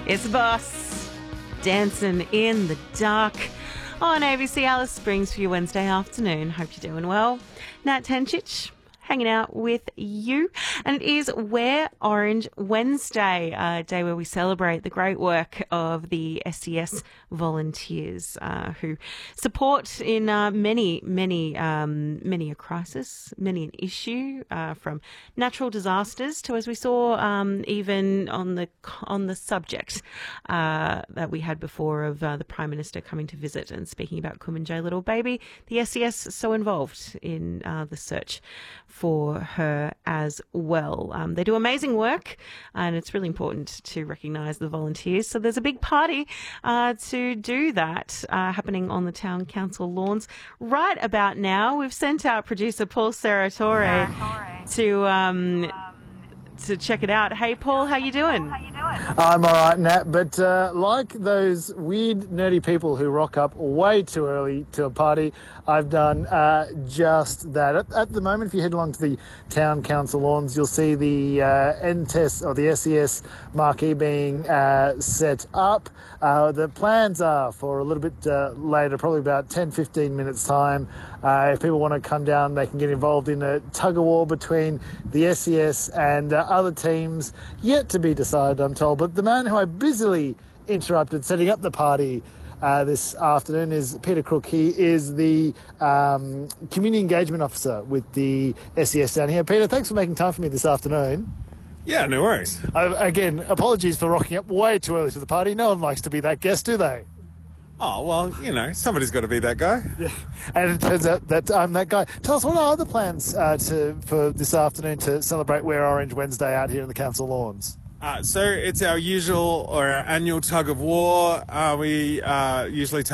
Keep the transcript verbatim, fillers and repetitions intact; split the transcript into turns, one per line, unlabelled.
It's the boss, dancing in the dark on A B C Alice Springs for your Wednesday afternoon. Hope you're doing well. Nat Tenchich hanging out with you, and it is Wear Orange Wednesday, a day where we celebrate the great work of the S E S volunteers uh, who support in uh, many, many, um, many a crisis, many an issue, uh, from natural disasters to, as we saw, um, even on the on the subject uh, that we had before of uh, the Prime Minister coming to visit and speaking about Kumanjayi little baby. The S E S so involved in uh, the search for her as well. Um, they do amazing work, and it's really important to recognise the volunteers. So there's a big party uh, to do that uh, happening on the Town Council lawns right about now. We've sent out producer Paul Serratore to um, to check it out. Hey, Paul, how you doing?
I'm all right, Nat, but uh, like those weird, nerdy people who rock up way too early to a party, I've done uh, just that. At, at the moment, if you head along to the Town Council lawns, you'll see the uh, N T E S or the S E S marquee being uh, set up. Uh, the plans are for a little bit uh, later, probably about ten, fifteen minutes time. Uh, if people want to come down, they can get involved in a tug-of-war between the S E S and uh, other teams, yet to be decided, I'm told. But the man who I busily interrupted setting up the party uh, this afternoon is Peter Crook. He is the um, Community Engagement Officer with the S E S down here. Peter, thanks for making time for me this afternoon.
Yeah, no worries.
Uh, again, apologies for rocking up way too early to the party. No one likes to be that guest, do they?
Oh, well, you know, somebody's got to be that guy.
Yeah. And it turns out that I'm that guy. Tell us, what are the plans uh, to for this afternoon to celebrate Wear Orange Wednesday out here in the council lawns?
Uh, so it's our usual or our annual tug of war. Uh, we uh, usually take